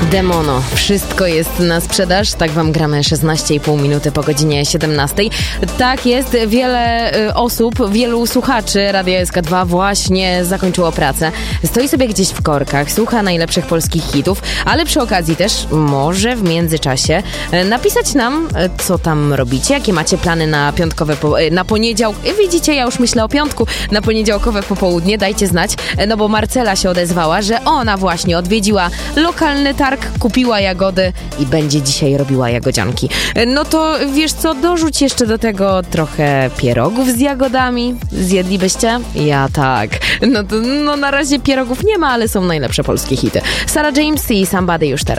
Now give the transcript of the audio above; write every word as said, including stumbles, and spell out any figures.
Demono. Wszystko jest na sprzedaż. Tak wam gramy szesnaście i pół minuty po godzinie siedemnastej. Tak jest, wiele y, osób, wielu słuchaczy Radia S K dwa właśnie zakończyło pracę. Stoi sobie gdzieś w korkach, słucha najlepszych polskich hitów, ale przy okazji też może w międzyczasie y, napisać nam, y, co tam robicie, jakie macie plany na piątkowe, po, y, na poniedziałek. Widzicie, ja już myślę o piątku, na poniedziałkowe popołudnie. Dajcie znać, y, no bo Marcela się odezwała, że ona właśnie odwiedziła lokalny targ, kupiła jagody i będzie dzisiaj robiła jagodzianki. No to wiesz co, dorzuć jeszcze do tego trochę pierogów z jagodami. Zjedlibyście? Ja tak. No to no na razie pierogów nie ma, ale są najlepsze polskie hity. Sarah James i Somebody już teraz.